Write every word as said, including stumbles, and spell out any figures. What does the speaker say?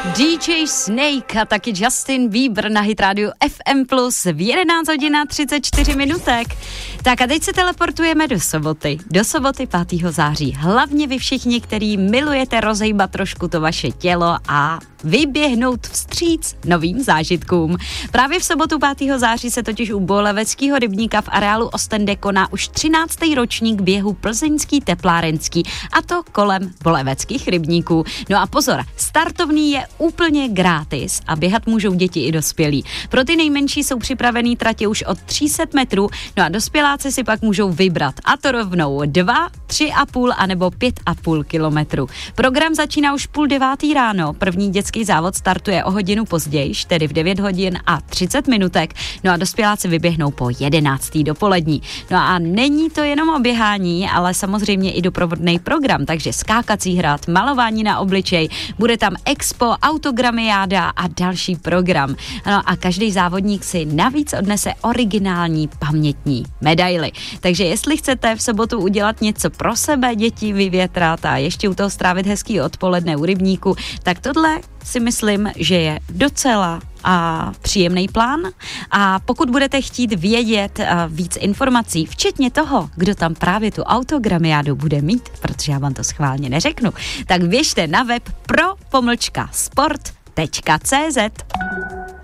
dý džej Snake a taky Justin Bieber na Hit Radio F M plus v jedenáct hodin a třicet čtyři minutek. Tak a teď se teleportujeme do soboty. Do soboty pátého září. Hlavně vy všichni, kteří milujete rozhejbat trošku to vaše tělo a vyběhnout vstříc novým zážitkům. Právě v sobotu pátého září se totiž u Boleveckého rybníka v areálu Ostende koná už třináctý ročník běhu Plzeňský teplárenský, a to kolem Boleveckých rybníků. No a pozor, startovný je úplně gratis a běhat můžou děti i dospělí. Pro ty nejmenší jsou připravený tratě už od tři sta metrů, no a dospěláci si pak můžou vybrat, a to rovnou dva, tři a půl a nebo pět a půl kilometru. Program začíná už půl devátý ráno, první dětský závod startuje o hodinu později, tedy v devět hodin a třicet minutek, no a dospěláci vyběhnou po jedenáctý dopolední. No a není to jenom o běhání, ale samozřejmě i doprovodný program, takže skákací hrad, malování na obličej, bude tam expo, autogramiáda a další program. No a každý závodník si navíc odnese originální pamětní medaily. Takže jestli chcete v sobotu udělat něco pro sebe, děti vyvětrat a ještě u toho strávit hezký odpoledne u rybníku, tak tohle si myslím, že je docela a příjemný plán. A pokud budete chtít vědět víc informací, včetně toho, kdo tam právě tu autogramiádu bude mít, protože já vám to schválně neřeknu, tak běžte na web pro pomlčka sport tečka cé zet.